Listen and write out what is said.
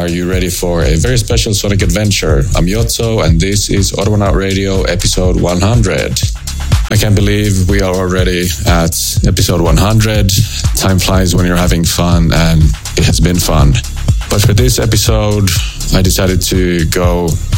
Are you ready for a very special sonic adventure? I'm Yotso, and this is Autonaut Radio episode 100. I can't believe we are already at episode 100. Time flies when you're having fun, and it has been fun. But for this episode, I decided to go